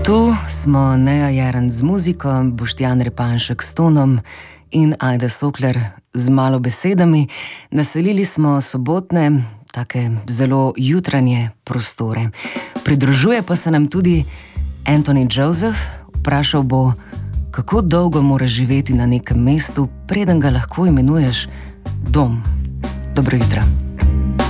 Tu smo Neja Jeren z muziko, Boštjan Repanšek s tonom in Ajda Sokler z malo besedami. Naselili smo sobotne, take zelo jutranje prostore. Pridružuje pa se nam tudi Anthony Joseph. Vprašal bo, kako dolgo mora živeti na nekem mestu, preden ga lahko imenuješ dom. Dobro jutro.